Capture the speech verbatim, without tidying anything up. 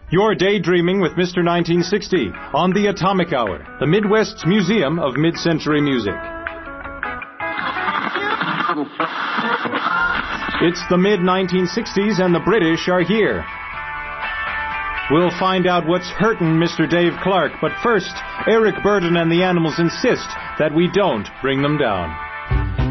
You're daydreaming with Mister nineteen sixty on the Atomic Hour, the Midwest's Museum of Mid-Century Music. It's the mid nineteen sixties and the British are here. We'll find out what's hurtin' Mister Dave Clark, but first, Eric Burdon and the Animals insist that we don't bring them down.